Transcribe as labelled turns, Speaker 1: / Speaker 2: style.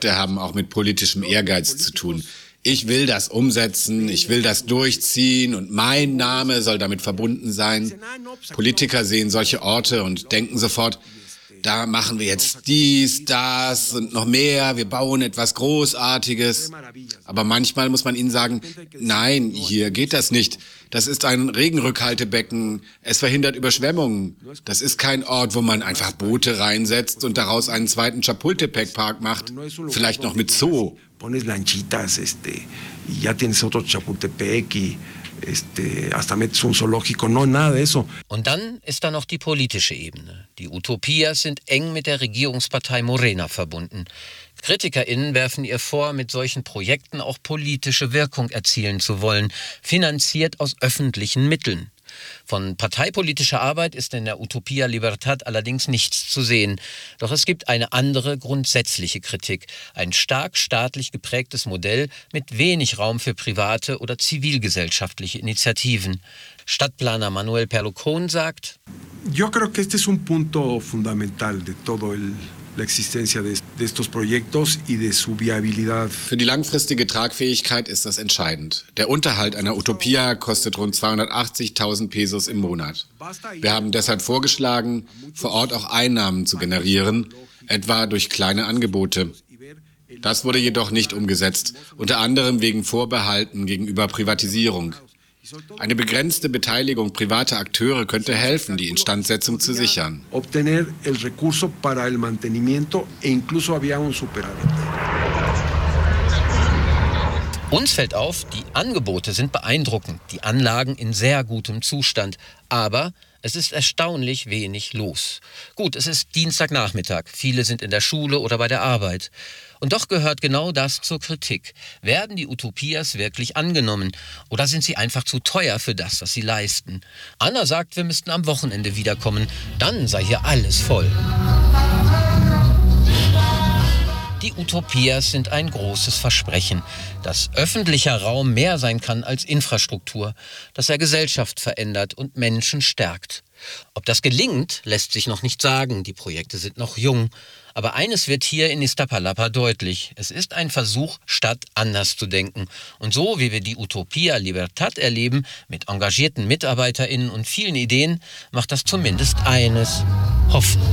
Speaker 1: Projekte haben auch mit politischem Ehrgeiz zu tun. Ich will das umsetzen, ich will das durchziehen und mein Name soll damit verbunden sein. Politiker sehen solche Orte und denken sofort, da machen wir jetzt dies, das und noch mehr, wir bauen etwas Großartiges. Aber manchmal muss man ihnen sagen, nein, hier geht das nicht. Das ist ein Regenrückhaltebecken, es verhindert Überschwemmungen. Das ist kein Ort, wo man einfach Boote reinsetzt und daraus einen zweiten Chapultepec-Park macht, vielleicht noch mit Zoo.
Speaker 2: Pones lanchitas, y ya tienes otro Chapultepec y hasta metes un zoológico, no, nada de eso.
Speaker 3: Und dann ist da noch die politische Ebene. Die Utopias sind eng mit der Regierungspartei Morena verbunden. KritikerInnen werfen ihr vor, mit solchen Projekten auch politische Wirkung erzielen zu wollen, finanziert aus öffentlichen Mitteln. Von parteipolitischer Arbeit ist in der Utopia Libertad allerdings nichts zu sehen. Doch es gibt eine andere grundsätzliche Kritik. Ein stark staatlich geprägtes Modell mit wenig Raum für private oder zivilgesellschaftliche Initiativen. Stadtplaner Manuel Perlucón sagt:
Speaker 2: Yo creo que este es un punto fundamental de todo la existencia de estos proyectos y de su viabilidad.
Speaker 1: Für die langfristige Tragfähigkeit ist das entscheidend. Der Unterhalt einer Utopia kostet rund 280.000 Pesos im Monat. Wir haben deshalb vorgeschlagen, vor Ort auch Einnahmen zu generieren, etwa durch kleine Angebote. Das wurde jedoch nicht umgesetzt, unter anderem wegen Vorbehalten gegenüber Privatisierung. Eine begrenzte Beteiligung privater Akteure könnte helfen, die Instandsetzung zu sichern.
Speaker 2: Obtener el recurso para el mantenimiento e incluso había un superávit.
Speaker 3: Uns fällt auf, die Angebote sind beeindruckend, die Anlagen in sehr gutem Zustand, aber es ist erstaunlich wenig los. Gut, es ist Dienstagnachmittag, viele sind in der Schule oder bei der Arbeit. Und doch gehört genau das zur Kritik. Werden die Utopias wirklich angenommen oder sind sie einfach zu teuer für das, was sie leisten? Anna sagt, wir müssten am Wochenende wiederkommen, dann sei hier alles voll. Die Utopias sind ein großes Versprechen, dass öffentlicher Raum mehr sein kann als Infrastruktur, dass er Gesellschaft verändert und Menschen stärkt. Ob das gelingt, lässt sich noch nicht sagen, die Projekte sind noch jung. Aber eines wird hier in Iztapalapa deutlich. Es ist ein Versuch, Stadt anders zu denken. Und so, wie wir die Utopia Libertad erleben, mit engagierten MitarbeiterInnen und vielen Ideen, macht das zumindest eines: Hoffnung.